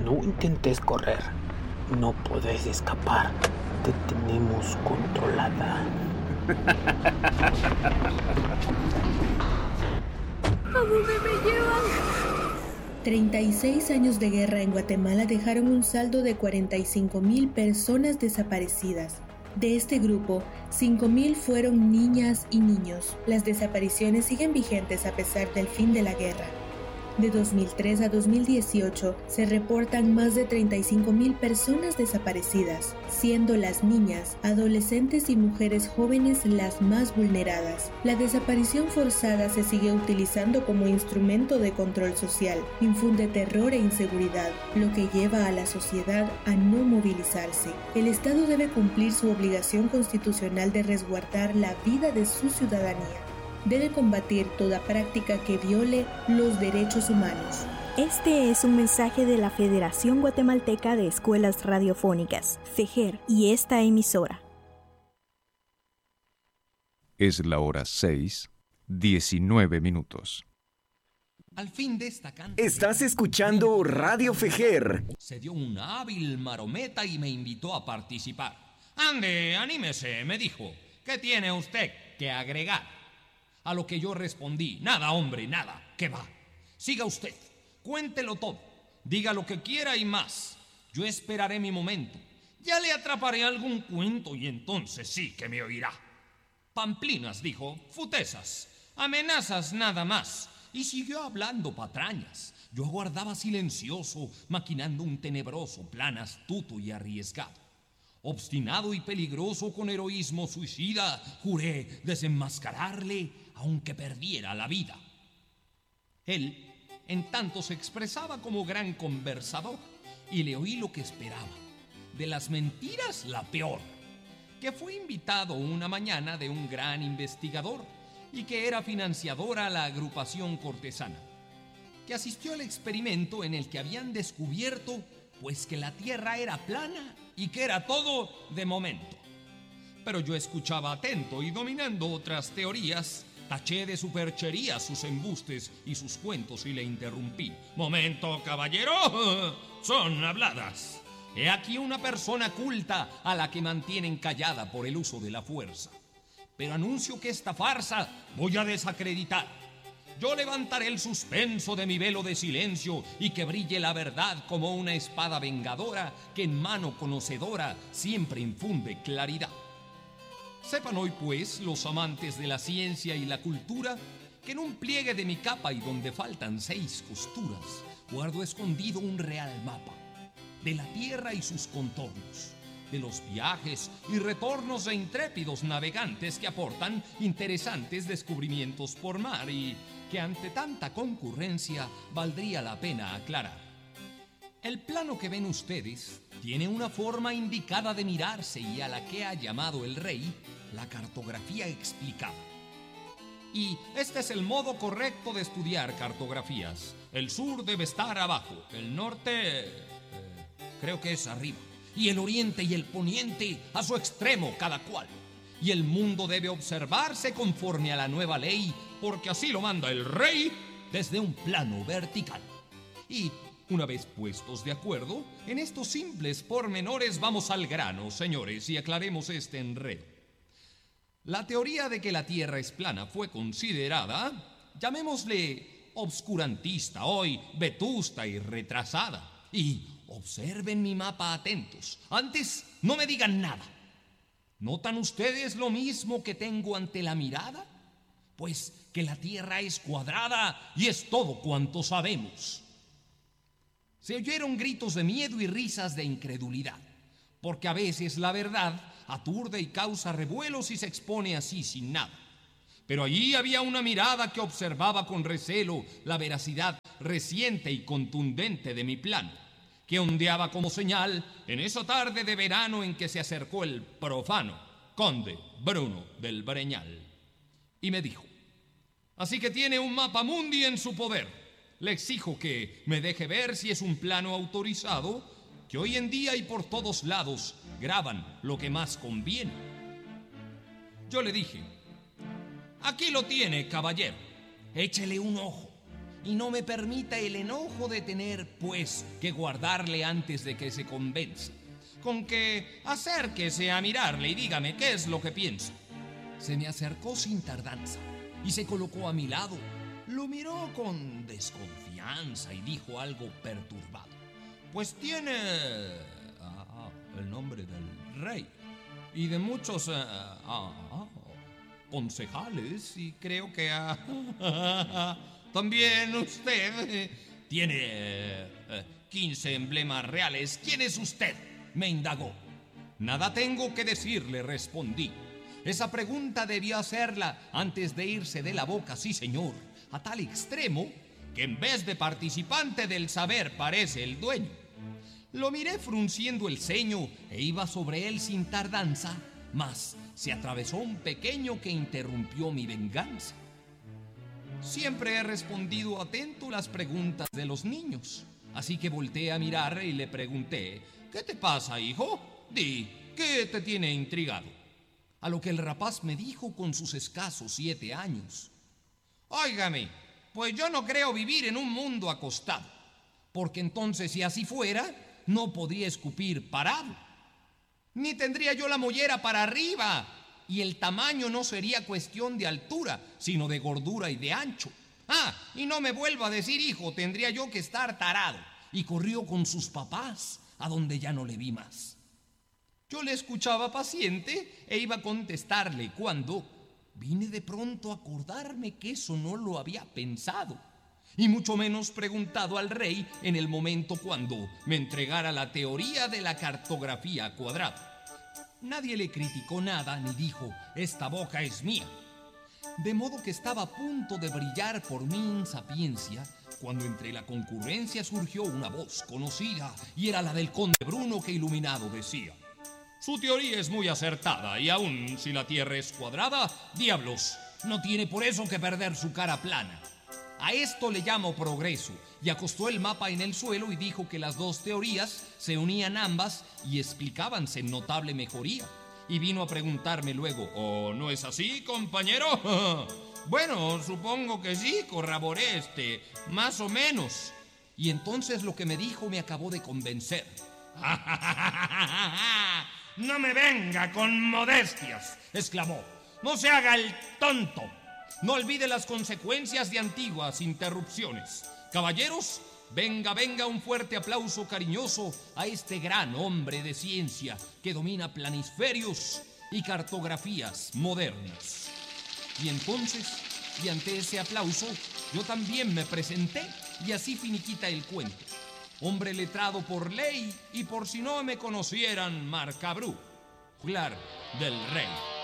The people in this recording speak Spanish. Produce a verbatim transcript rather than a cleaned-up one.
No intentes correr. No puedes escapar. Te tenemos controlada. ¿A dónde me llevan? treinta y seis años de guerra en Guatemala dejaron un saldo de cuarenta y cinco mil personas desaparecidas. De este grupo, cinco mil fueron niñas y niños. Las desapariciones siguen vigentes a pesar del fin de la guerra. De dos mil tres a dos mil dieciocho se reportan más de treinta y cinco mil personas desaparecidas, siendo las niñas, adolescentes y mujeres jóvenes las más vulneradas. La desaparición forzada se sigue utilizando como instrumento de control social, infunde terror e inseguridad, lo que lleva a la sociedad a no movilizarse. El Estado debe cumplir su obligación constitucional de resguardar la vida de su ciudadanía. Debe combatir toda práctica que viole los derechos humanos. Este es un mensaje de la Federación Guatemalteca de Escuelas Radiofónicas, FEGER, y esta emisora. Es la hora seis, diecinueve minutos. Al fin de esta canta. Estás escuchando Radio FEGER. Se dio un hábil marometa y me invitó a participar. Ande, anímese, me dijo. ¿Qué tiene usted que agregar? A lo que yo respondí, nada, hombre, nada, ¿qué va? Siga usted, cuéntelo todo, diga lo que quiera y más. Yo esperaré mi momento, ya le atraparé algún cuento y entonces sí que me oirá. Pamplinas, dijo, futezas, amenazas nada más, y siguió hablando patrañas. Yo aguardaba silencioso, maquinando un tenebroso plan astuto y arriesgado. Obstinado y peligroso con heroísmo suicida, juré desenmascararle aunque perdiera la vida. Él, en tanto, se expresaba como gran conversador y le oí lo que esperaba. De las mentiras, la peor. Que fue invitado una mañana de un gran investigador y que era financiadora a la agrupación cortesana. Que asistió al experimento en el que habían descubierto pues que la tierra era plana y que era todo de momento. Pero yo escuchaba atento y dominando otras teorías, taché de superchería sus embustes y sus cuentos y le interrumpí. Momento, caballero, son habladas. He aquí una persona culta a la que mantienen callada por el uso de la fuerza. Pero anuncio que esta farsa voy a desacreditar. Yo levantaré el suspenso de mi velo de silencio y que brille la verdad como una espada vengadora que en mano conocedora siempre infunde claridad. Sepan hoy, pues, los amantes de la ciencia y la cultura, que en un pliegue de mi capa y donde faltan seis costuras, guardo escondido un real mapa de la tierra y sus contornos, de los viajes y retornos de intrépidos navegantes que aportan interesantes descubrimientos por mar y que ante tanta concurrencia valdría la pena aclarar. El plano que ven ustedes tiene una forma indicada de mirarse y a la que ha llamado el rey la cartografía explicada. Y este es el modo correcto de estudiar cartografías. El sur debe estar abajo, el norte eh, creo que es arriba, y el oriente y el poniente a su extremo cada cual. Y el mundo debe observarse conforme a la nueva ley, porque así lo manda el rey desde un plano vertical. Y una vez puestos de acuerdo, en estos simples pormenores vamos al grano, señores, y aclaremos este enredo. La teoría de que la Tierra es plana fue considerada, llamémosle obscurantista, hoy vetusta y retrasada. Y observen mi mapa atentos, antes no me digan nada. ¿Notan ustedes lo mismo que tengo ante la mirada? Pues que la tierra es cuadrada y es todo cuanto sabemos. Se oyeron gritos de miedo y risas de incredulidad, porque a veces la verdad aturde y causa revuelos y se expone así sin nada. Pero allí había una mirada que observaba con recelo la veracidad reciente y contundente de mi plan, que ondeaba como señal en esa tarde de verano en que se acercó el profano conde Bruno del Breñal. Y me dijo: así que tiene un mapa mundi en su poder. Le exijo que me deje ver si es un plano autorizado, que hoy en día y por todos lados graban lo que más conviene. Yo le dije: aquí lo tiene, caballero, échele un ojo. y no me permita el enojo de tener, pues, que guardarle antes de que se convenza. Con que acérquese a mirarle y dígame qué es lo que piensa. Se me acercó sin tardanza y se colocó a mi lado. Lo miró con desconfianza y dijo algo perturbado. Pues tiene ah, el nombre del rey y de muchos ah, ah, concejales, y creo que ah, también usted eh, tiene eh, quince emblemas reales. ¿Quién es usted?, me indagó. Nada tengo que decirle, respondí. Esa pregunta debió hacerla antes de irse de la boca, sí señor, a tal extremo que en vez de participante del saber parece el dueño. Lo miré frunciendo el ceño e iba sobre él sin tardanza, mas se atravesó un pequeño que interrumpió mi venganza. Siempre he respondido atento las preguntas de los niños, así que volteé a mirar y le pregunté: ¿qué te pasa, hijo? Di, ¿qué te tiene intrigado? A lo que el rapaz me dijo con sus escasos siete años: óigame, pues yo no creo vivir en un mundo acostado, porque entonces, si así fuera, no podría escupir parado, ni tendría yo la mollera para arriba, y el tamaño no sería cuestión de altura, sino de gordura y de ancho. Ah, y no me vuelva a decir hijo, tendría yo que estar tarado. Y corrió con sus papás, a donde ya no le vi más. Yo le escuchaba paciente e iba a contestarle cuando vine de pronto a acordarme que eso no lo había pensado, y mucho menos preguntado al rey en el momento cuando me entregara la teoría de la cartografía cuadrada. Nadie le criticó nada ni dijo: esta boca es mía. De modo que estaba a punto de brillar por mi insapiencia cuando entre la concurrencia surgió una voz conocida, y era la del conde Bruno, que iluminado decía: su teoría es muy acertada, y aun si la tierra es cuadrada, diablos, no tiene por eso que perder su cara plana. A esto le llamo progreso, y acostó el mapa en el suelo y dijo que las dos teorías se unían ambas y explicábanse en notable mejoría. Y vino a preguntarme luego: ¿oh, no es así, compañero? Bueno, supongo que sí, corroboré este, más o menos. Y entonces lo que me dijo me acabó de convencer. No me venga con modestias, exclamó. No se haga el tonto. No olvide las consecuencias de antiguas interrupciones. Caballeros, venga, venga un fuerte aplauso cariñoso a este gran hombre de ciencia que domina planisferios y cartografías modernas. Y entonces, y ante ese aplauso, yo también me presenté, y así finiquita el cuento. Hombre letrado por ley, y por si no me conocieran, Marcabrú, juglar del rey.